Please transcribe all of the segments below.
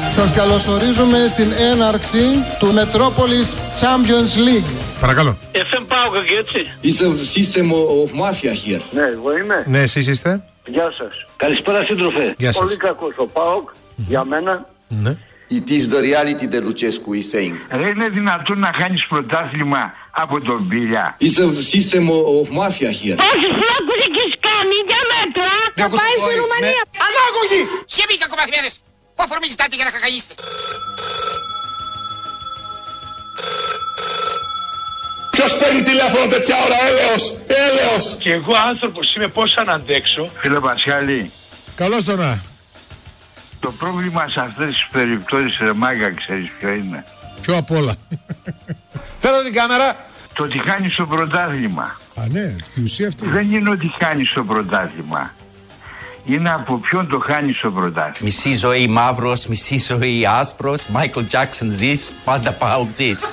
Σας καλωσορίζουμε στην έναρξη του Metropolis Champions League. Παρακαλώ. FM Πάοκ και έτσι. It's a system of mafia here. Ναι, εγώ είμαι. Ναι, εσείς είστε. Γεια σας. Καλησπέρα σύντροφε. Γεια σας. Πολύ κακός ο Πάοκ, για μένα. Ναι. It is the reality that Lucescu is saying. Δεν είναι δυνατόν να χάνεις πρωτάθλημα από τον Μπίλια. It's a system of mafia here. Πόσες φλάκους έχεις κάνει για μέτρα? Θα πάει στη Ρουμανία. Ανάγωγοι! Σιωπή κακομαθημένες! Πού αφορμίζετε για να χαχαγήσετε? Ποιος παίρνει τηλέφωνο τέτοια ώρα, έλεος! Και εγώ άνθρωπος είμαι, πώς να αντέξω. Φίλε Πασχάλη, Καλώς το να. το πρόβλημα σε αυτές τις περιπτώσεις, ρε μάγκα, ξέρεις ποιο είναι? Πιο απ' όλα. Φέρω την κάμερα. Το ότι χάνεις το πρωτάθλημα. Α, ναι, η ουσία αυτή. Δεν είναι ότι χάνεις το πρωτάθλημα. Είναι από ποιον το χάνεις το πρωτάθλημα. Μισή ζωή μαύρος, μισή ζωή άσπρος. Μάικλ Τζάκσον ζεις, πάντα Πάοκ ζεις.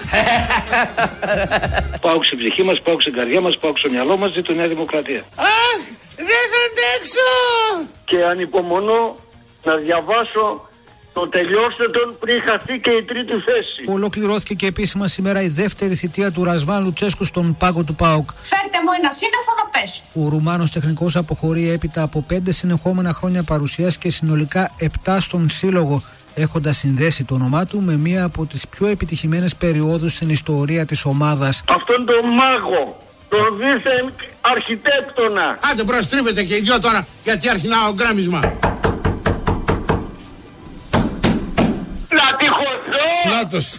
Πάοκ στην ψυχή μας, Πάοκ στην καρδιά μας, Πάοκ στο μυαλό μας, ζήτω Νέα Δημοκρατία. Αχ! Δεν θα αντέξω! Και ανυπομονώ να διαβάσω το τελειώστε τον πριν χαθεί και η τρίτη θέση. Ολοκληρώθηκε και επίσημα σήμερα η δεύτερη θητεία του Ρασβάν Λουτσέσκου στον πάγκο του ΠΑΟΚ. Φέρτε μου ένα σύννεφο να πέσω. Ο Ρουμάνος τεχνικός αποχωρεί έπειτα από 5 συνεχόμενα χρόνια παρουσίας και συνολικά 7 στον σύλλογο, έχοντας συνδέσει το όνομά του με μία από τις πιο επιτυχημένες περιόδους στην ιστορία της ομάδας. Αυτόν τον μάγο, τον δίθεν αρχιτέκτονα. Άντε προστρίβετε και οι δυο τώρα, γιατί αρχινάω γκράμισμα. Να τυχωθώ! Νάτος.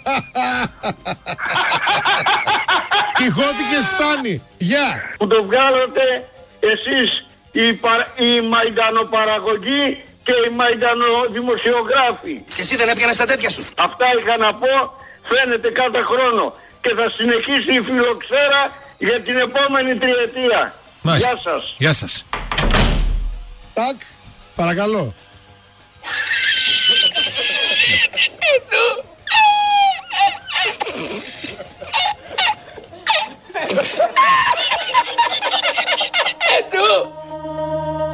Τυχώθηκες, φτάνει. Γεια. Που το βγάλατε εσείς οι μαϊντανοπαραγωγοί και οι μαϊντανοδημοσιογράφοι. Και εσύ δεν έπιανες τα τέτοια σου. Αυτά είχα να πω, φαίνεται κάθε χρόνο. Και θα συνεχίσει η φιλοξέρα για την επόμενη τριετία. Μάλιστα. Γεια σας. Γεια σας. Τάκ, παρακαλώ. Εδώ.